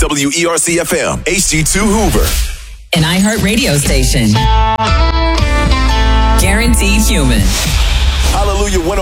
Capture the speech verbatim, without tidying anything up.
W E R C F M, H D two Hoover. An iHeart radio station. Guaranteed human. Hallelujah.